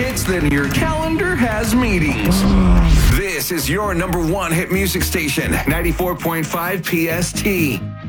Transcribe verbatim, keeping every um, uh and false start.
hits, then your calendar has meetings. This is your number one hit music station, ninety-four point five P S T.